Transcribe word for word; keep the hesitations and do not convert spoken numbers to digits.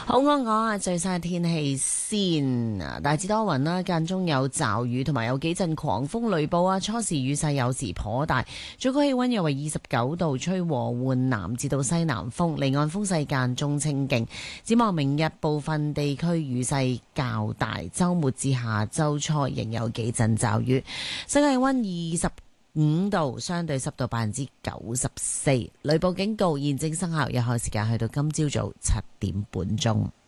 好，我講下最新嘅天氣先啊，大致多雲啦，間中有驟雨，同埋有幾陣狂風雷暴啊。初時雨勢有時頗大，最高氣溫約為二十九度，吹和緩南至到西南風，離岸風勢間中清勁。展望明日部分地區雨勢較大，周末至下周初仍有幾陣驟雨。室外氣溫二十五度，相對濕度百分之九十四，雷暴警告現正生效，有效時間去到今朝早七點半鐘。